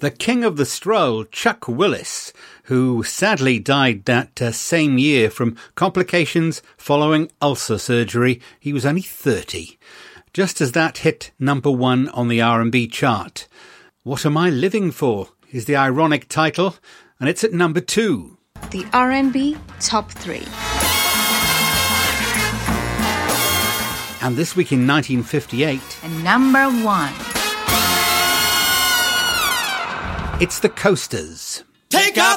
The king of the stroll, Chuck Willis, who sadly died that same year from complications following ulcer surgery. He was only 30. Just as that hit number 1 on the R&B chart. What Am I Living For is the ironic title, and it's at number 2. The R&B Top 3. And this week in 1958... And number 1. It's the Coasters. Take out